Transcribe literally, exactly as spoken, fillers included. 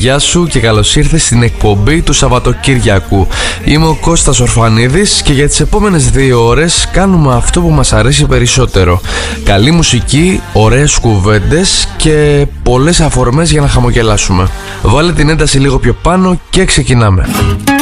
γεια σου και καλώς ήρθες στην εκπομπή του Σαββατοκύριακου. Είμαι ο Κώστας Ορφανίδης και για τις επόμενες δύο ώρες κάνουμε αυτό που μας αρέσει περισσότερο. Καλή μουσική, ωραίες κουβέντες και πολλές αφορμές για να χαμογελάσουμε. Βάλε την ένταση λίγο πιο πάνω και ξεκινάμε.